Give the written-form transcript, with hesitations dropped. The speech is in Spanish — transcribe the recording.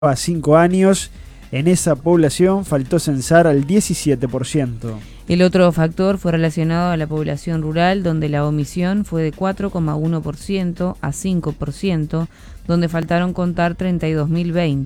a 5 años. En esa población faltó censar al 17%. El otro factor fue relacionado a la población rural, donde la omisión fue de 4,1% a 5%, donde faltaron contar 32.020.